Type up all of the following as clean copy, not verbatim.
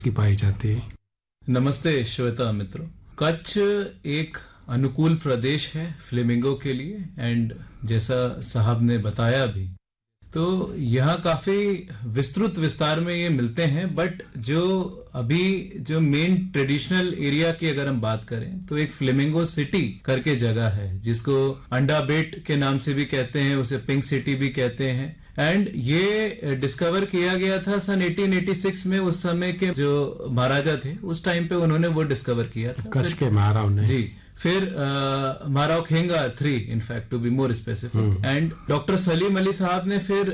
की पाई जाती है। नमस्ते श्वेता मित्रों। कच्छ एक अनुकूल प्रदेश है फ्लेमिंगो के लिए, एंड जैसा साहब ने बताया भी, तो यहाँ काफी विस्तृत विस्तार में ये मिलते हैं। बट जो मेन ट्रेडिशनल एरिया की अगर हम बात करें तो एक फ्लेमिंगो सिटी करके जगह है, जिसको अंडा बेट के नाम से भी कहते हैं, उसे पिंक सिटी भी कहते हैं। एंड ये डिस्कवर किया गया था सन 1886 में। उस समय के जो महाराजा थे उस टाइम पे उन्होंने वो डिस्कवर किया था, कच्छ के महाराव ने। जी। फिर Maharao Khengar 3 in fact to be more specific, and doctor Salim Ali साहब ने फिर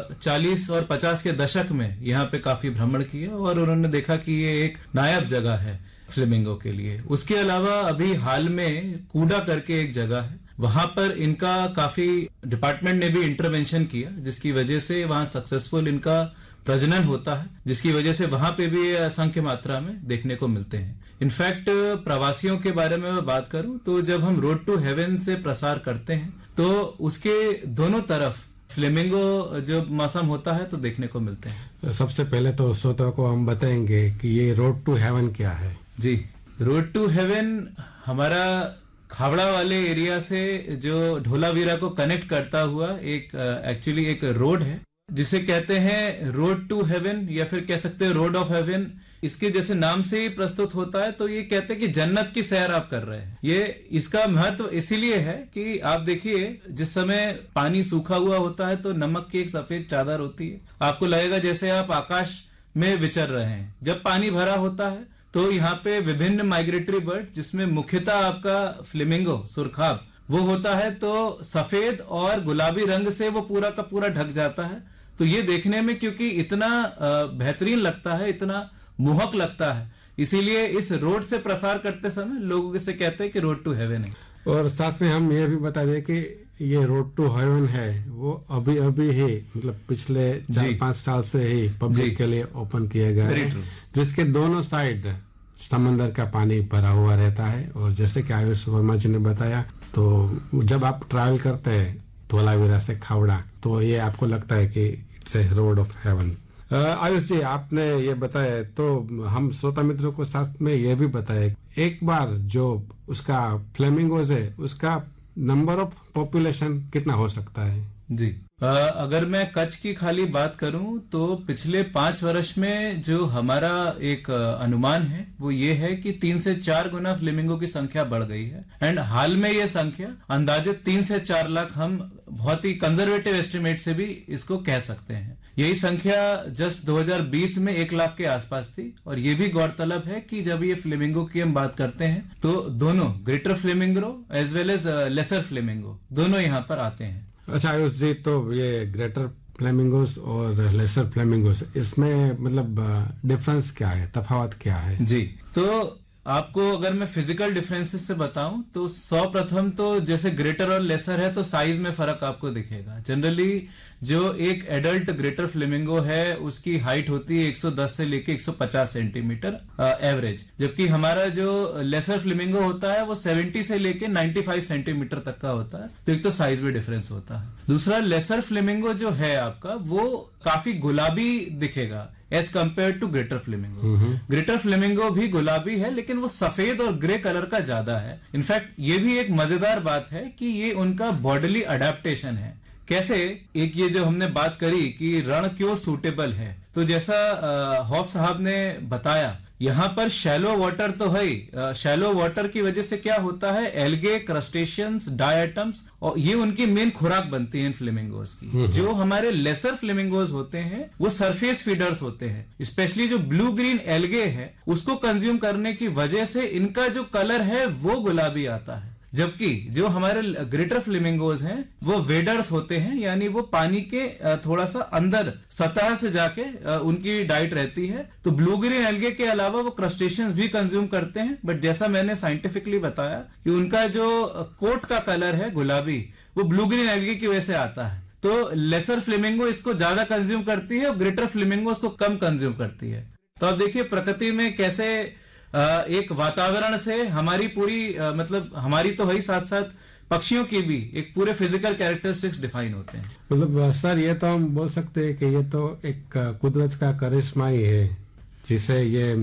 40 और 50 के दशक में यहाँ पे काफी भ्रमण किया और उन्होंने देखा कि ये एक नायाब जगह है फ्लेमिंगो के लिए। उसके अलावा अभी हाल में कूडा करके एक जगह है, वहां पर इनका काफी डिपार्टमेंट ने भी इंटरवेंशन किया, जिसकी वजह से वहां सक्सेसफुल इनका प्रजनन होता है, जिसकी वजह से वहां पे भी असंख्य मात्रा में देखने को मिलते हैं। इनफैक्ट प्रवासियों के बारे में मैं बात करूं तो जब हम रोड टू हेवन से प्रसार करते हैं तो उसके दोनों तरफ फ्लेमिंगो जो मौसम होता है तो देखने को मिलते हैं। सबसे पहले तो श्रोता को हम बताएंगे कि ये रोड टू हेवन क्या है। जी, रोड टू हेवन हमारा खावड़ा वाले एरिया से जो ढोलावीरा को कनेक्ट करता हुआ एक्चुअली एक रोड है, जिसे कहते हैं रोड टू हेवन या फिर कह सकते हैं रोड ऑफ हेवन। इसके जैसे नाम से ही प्रस्तुत होता है, तो ये कहते हैं कि जन्नत की सैर आप कर रहे हैं। ये इसका महत्व इसीलिए है कि आप देखिए, जिस समय पानी सूखा हुआ होता है तो नमक की एक सफेद चादर होती है, आपको लगेगा जैसे आप आकाश में विचर रहे हैं। जब पानी भरा होता है तो यहाँ पे विभिन्न माइग्रेटरी बर्ड, जिसमें मुख्यतः आपका फ्लेमिंगो सुरखाब वो होता है, तो सफेद और गुलाबी रंग से वो पूरा का पूरा ढक जाता है। तो ये देखने में क्योंकि इतना बेहतरीन लगता है, इतना मोहक लगता है, इसीलिए इस रोड से प्रसार करते समय लोग इसे कहते हैं कि रोड टू हेवन है। और साथ में हम ये भी बता दें कि ये रोड टू हेवन है वो अभी ही मतलब पिछले 4-5 साल से ही पब्लिक के लिए ओपन किया गया है, जिसके दोनों साइड समंदर का पानी भरा हुआ रहता है। और जैसे कि आयुष वर्मा जी ने बताया, तो जब आप ट्रैवल करते हैं धोलावीरा से खावड़ा, तो ये आपको लगता है कि it's a road of haven. Ayush जी, आपने ये बताया, तो हम श्रोता मित्रों को साथ में ये भी बताया, एक बार जो उसका फ्लेमिंगोज है उसका नंबर ऑफ पॉपुलेशन कितना हो सकता है? जी, अगर मैं कच्छ की खाली बात करूं तो पिछले 5 वर्ष में जो हमारा एक अनुमान है वो ये है कि 3 से 4 गुना फ्लेमिंगो की संख्या बढ़ गई है। एंड हाल में ये संख्या अंदाजे 3 से 4 लाख, हम बहुत ही कंजर्वेटिव एस्टिमेट से भी इसको कह सकते हैं। यही संख्या जस्ट 2020 में 1 लाख के आसपास थी। और ये भी गौरतलब है कि जब ये फ्लेमिंगो की हम बात करते हैं तो दोनों greater flamingo as well as laser flamingo दोनों यहाँ पर आते हैं। अच्छा आयुष जी, तो ये ग्रेटर फ्लेमिंगोस और लेसर फ्लेमिंगोस, इसमें मतलब डिफरेंस क्या है, तफावत क्या है? जी, तो आपको अगर मैं फिजिकल डिफरेंसेस से बताऊं तो सर्वप्रथम तो जैसे ग्रेटर और लेसर है तो साइज में फर्क आपको दिखेगा। जनरली जो एक एडल्ट ग्रेटर फ्लेमिंगो है उसकी हाइट होती है 110 से लेके 150 सेंटीमीटर एवरेज, जबकि हमारा जो लेसर फ्लेमिंगो होता है वो 70 से लेके 95 सेंटीमीटर तक का होता है। तो एक तो साइज में डिफरेंस होता है। दूसरा, लेसर फ्लेमिंगो जो है आपका वो काफी गुलाबी दिखेगा as compare to greater flamingo. Greater flamingo भी गुलाबी है, लेकिन वो सफेद और ग्रे कलर का ज्यादा है। इनफैक्ट ये भी एक मजेदार बात है कि ये उनका बॉडीली अडेप्टेशन है। कैसे? एक ये जो हमने बात करी कि रण क्यों सूटेबल है, तो जैसा हॉफ साहब ने बताया, यहाँ पर शैलो वाटर तो है। शैलो वाटर की वजह से क्या होता है, एल्गे, क्रस्टेशियंस, डायटम्स, और ये उनकी मेन खुराक बनती है इन फ्लेमिंगोज की। जो हमारे लेसर फ्लेमिंगोज होते हैं वो सरफेस फीडर्स होते हैं। स्पेशली जो ब्लू ग्रीन एल्गे है उसको कंज्यूम करने की वजह से इनका जो कलर है वो गुलाबी आता है। जबकि जो हमारे ग्रेटर फ्लेमिंगोज हैं वो वेडर्स होते हैं, यानी वो पानी के थोड़ा सा अंदर सतह से जाके उनकी डाइट रहती है। तो ब्लू ग्रीन एल्गे के अलावा वो क्रस्टेशियंस भी कंज्यूम करते हैं, बट जैसा मैंने साइंटिफिकली बताया कि उनका जो कोट का कलर है गुलाबी, वो ब्लू ग्रीन एल्गे की वजह से आता है। तो लेसर फ्लेमिंगो इसको ज्यादा कंज्यूम करती है और ग्रेटर फ्लेमिंगो इसको कम कंज्यूम करती है। तो आप देखिए प्रकृति में कैसे एक वातावरण से हमारी पूरी मतलब हमारी तो है, साथ साथ पक्षियों की भी एक पूरे फिजिकल कैरेक्टरिस्टिक्स डिफाइन होते हैं। मतलब सर ये तो हम बोल सकते हैं कि ये तो एक कुदरत का करिश्मा ही है जिसे ये